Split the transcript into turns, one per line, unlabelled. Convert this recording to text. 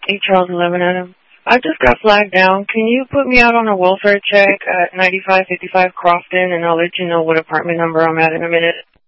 8 Charles 11 Adam. I just got flagged down. Can you put me out on a welfare check at 9555 Crofton, and I'll let you know what apartment number I'm at in a minute?